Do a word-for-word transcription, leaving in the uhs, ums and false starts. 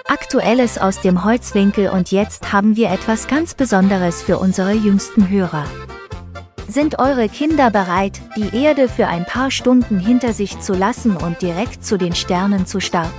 Aktuelles aus dem Holzwinkel und jetzt haben wir etwas ganz Besonderes für unsere jüngsten Hörer. Sind eure Kinder bereit, die Erde für ein paar Stunden hinter sich zu lassen und direkt zu den Sternen zu starten?